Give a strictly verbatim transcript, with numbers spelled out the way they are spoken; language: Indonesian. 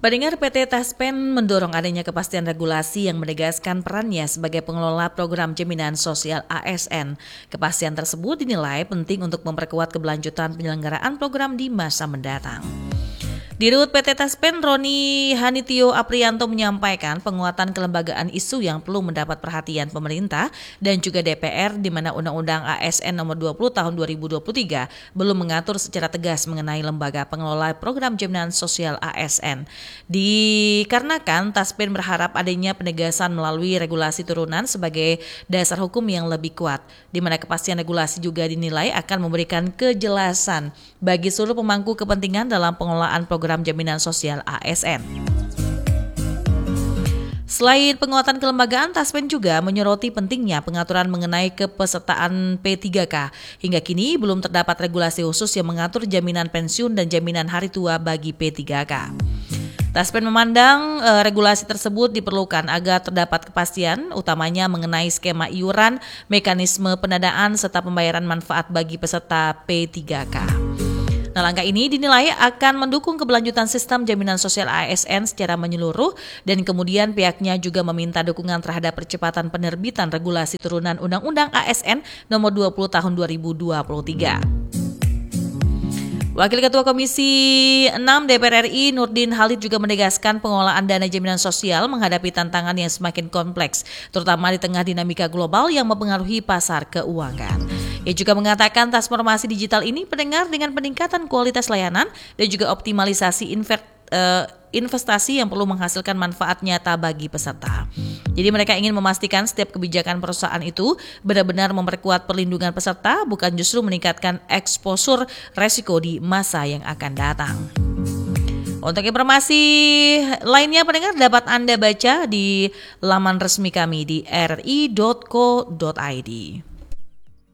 Pendengar, P T Taspen mendorong adanya kepastian regulasi yang menegaskan perannya sebagai pengelola program jaminan sosial A S N. Kepastian tersebut dinilai penting untuk memperkuat keberlanjutan penyelenggaraan program di masa mendatang. Dirut P T Taspen Roni Hanitio Aprianto menyampaikan penguatan kelembagaan isu yang perlu mendapat perhatian pemerintah dan juga D P R, di mana Undang-Undang A S N nomor dua puluh tahun dua ribu dua puluh tiga belum mengatur secara tegas mengenai lembaga pengelola program jaminan sosial A S N. Dikarenakan Taspen berharap adanya penegasan melalui regulasi turunan sebagai dasar hukum yang lebih kuat, di mana kepastian regulasi juga dinilai akan memberikan kejelasan bagi seluruh pemangku kepentingan dalam pengelolaan program Program Jaminan Sosial A S N. Selain penguatan kelembagaan, Taspen juga menyoroti pentingnya pengaturan mengenai kepesertaan P tiga K. Hingga kini belum terdapat regulasi khusus yang mengatur jaminan pensiun dan jaminan hari tua bagi P tiga K. Taspen memandang e, regulasi tersebut diperlukan agar terdapat kepastian, utamanya mengenai skema iuran, mekanisme pendanaan, serta pembayaran manfaat bagi peserta P tiga K. Nah, langkah ini dinilai akan mendukung keberlanjutan sistem jaminan sosial A S N secara menyeluruh, dan kemudian pihaknya juga meminta dukungan terhadap percepatan penerbitan regulasi turunan Undang-Undang A S N nomor dua puluh tahun dua ribu dua puluh tiga. Wakil Ketua Komisi enam D P R R I Nurdin Halid juga menegaskan pengelolaan dana jaminan sosial menghadapi tantangan yang semakin kompleks, terutama di tengah dinamika global yang mempengaruhi pasar keuangan. Ia juga mengatakan transformasi digital ini pendengar dengan peningkatan kualitas layanan dan juga optimalisasi investasi yang perlu menghasilkan manfaat nyata bagi peserta. Jadi mereka ingin memastikan setiap kebijakan perusahaan itu benar-benar memperkuat perlindungan peserta, bukan justru meningkatkan eksposur resiko di masa yang akan datang. Untuk informasi lainnya pendengar dapat Anda baca di laman resmi kami di r r i dot co dot i d.